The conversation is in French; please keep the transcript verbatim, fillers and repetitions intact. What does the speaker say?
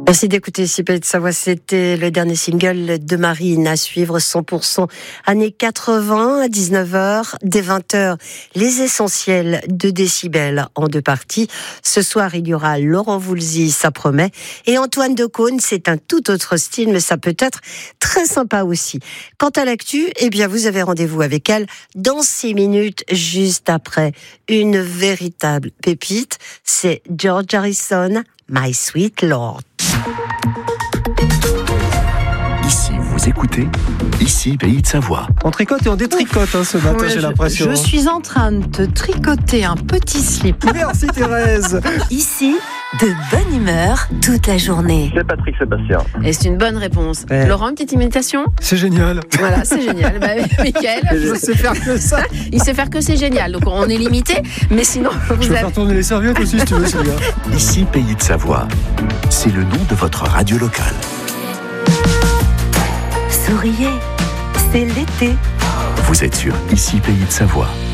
Merci d'écouter Ici Pays de Savoie. C'était le dernier single de Marine à suivre, cent pour cent années quatre-vingts, à dix-neuf heures, dès vingt heures, les essentiels de Décibel en deux parties. Ce soir, il y aura Laurent Voulzy, ça promet, et Antoine Decaune. C'est un tout autre style, mais ça peut être très sympa aussi. Quant à l'actu, eh bien, vous avez rendez-vous avec elle dans six minutes, juste après une véritable pépite. C'est George Harrison, My Sweet Lord. Ici, vous écoutez Ici, Pays de Savoie. On tricote et on détricote hein, ce matin, ouais, j'ai je, l'impression. Je suis en train de te tricoter un petit slip. Merci Thérèse. Ici, de bonne humeur toute la journée. C'est Patrick Sébastien. Et c'est une bonne réponse. Ouais. Laurent, une petite imitation ? C'est génial. Voilà, c'est génial. Bah, Mickaël, Je sais faire que ça. il sait faire que c'est génial. Donc on est limité, mais sinon Je vous peux avez... faire tourner les serviettes aussi si tu veux, Sylvia. Ici, Pays de Savoie. C'est le nom de votre radio locale. Souriez, c'est l'été. Vous êtes sur Ici, Pays de Savoie.